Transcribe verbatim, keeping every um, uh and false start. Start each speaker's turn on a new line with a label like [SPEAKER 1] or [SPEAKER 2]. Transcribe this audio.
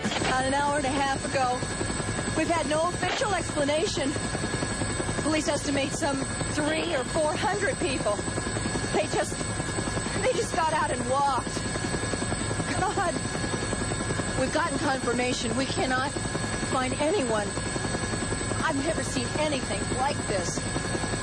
[SPEAKER 1] About an hour and a half ago. We've had no official explanation. Police estimate some three or four hundred people. They just, they just got out and walked. God, we've gotten confirmation. We cannot find anyone. I've never seen anything like this.